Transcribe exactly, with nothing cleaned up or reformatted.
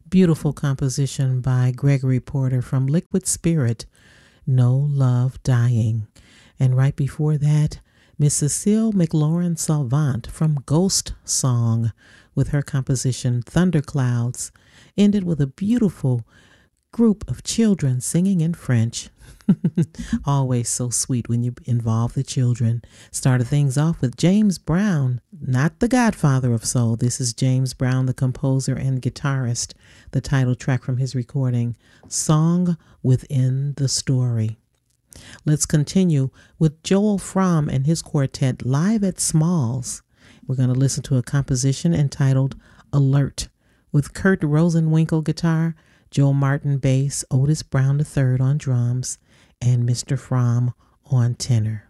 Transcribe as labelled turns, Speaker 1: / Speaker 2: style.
Speaker 1: Beautiful composition by Gregory Porter from Liquid Spirit, No Love Dying. And right before that, Miss Cecile McLaurin Salvant from Ghost Song with her composition Thunderclouds ended with a beautiful group of children singing in French. Always so sweet when you involve the children. Started things off with James Brown, not the godfather of soul. This is James Brown, the composer and guitarist, the title track from his recording, Song Within the Story. Let's continue with Joel Fromm and his quartet live at Smalls. We're going to listen to a composition entitled Alert with Kurt Rosenwinkel guitar, Joe Martin bass, Otis Brown the third on drums, and Mister Fromm on tenor.